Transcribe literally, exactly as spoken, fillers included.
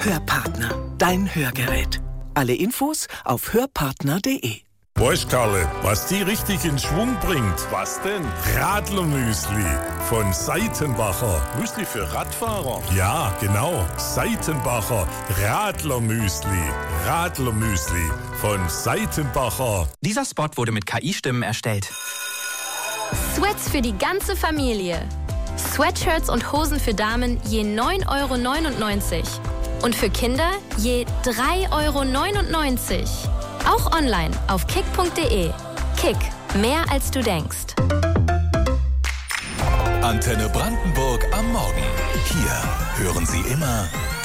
Hörpartner, dein Hörgerät. Alle Infos auf hörpartner punkt de. Weißt, Karle, was die richtig in Schwung bringt? Was denn? Radlermüsli von Seitenbacher. Müsli für Radfahrer? Ja, genau. Seitenbacher Radlermüsli. Radlermüsli von Seitenbacher. Dieser Spot wurde mit K I-Stimmen erstellt. Sweats für die ganze Familie. Sweatshirts und Hosen für Damen je neun Euro neunundneunzig. Und für Kinder je drei Euro neunundneunzig. Auch online auf kick punkt de. Kick, mehr als du denkst. Antenne Brandenburg am Morgen. Hier hören Sie immer